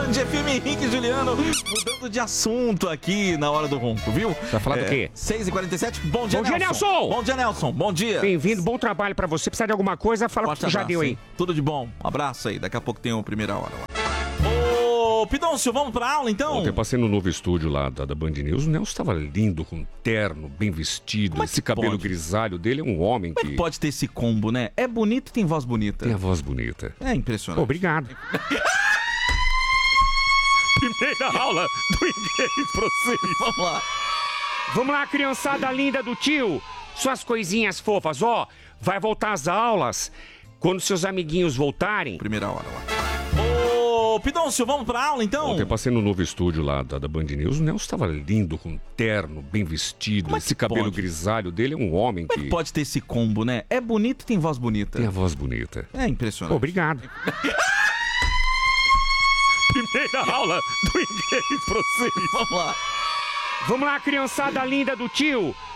Band FM, Henrique e Juliano, mudando de assunto aqui na hora do ronco, viu? Você vai falar do quê? 6h47. Bom dia, Bom dia, Nelson! Bom dia, Nelson. Bom dia. Bem-vindo, bom trabalho pra você. Precisar de alguma coisa, fala Forte que já abraço, deu aí. hein? Tudo de bom. Um abraço aí. Daqui a pouco tem o Primeira Hora lá. Ô, Pidoncio, vamos pra aula então? Ontem eu passei no novo estúdio lá da Band News. O Nelson estava lindo, com terno, bem vestido. Como é que Esse cabelo pode? grisalho dele é um homem Como é que pode ter esse combo, né? É bonito e tem voz bonita. tem a voz bonita. É impressionante. Obrigado. Primeira aula do inglês pra vocês. Vamos lá. Vamos lá, criançada linda do tio. Suas coisinhas fofas, ó. Vai voltar às aulas. Quando seus amiguinhos voltarem. Primeira Hora lá. Ô, Pidoncio, vamos pra aula então? Ontem eu passei no novo estúdio lá da Band News. O Nelson estava lindo, com terno, bem vestido. Como é que Esse cabelo pode? grisalho dele é um homem Como é que pode ter esse combo, né? É bonito e tem voz bonita. tem a voz bonita. É impressionante. Obrigado. Primeira aula do inglês pra vocês. Vamos lá. Vamos lá, criançada linda do tio.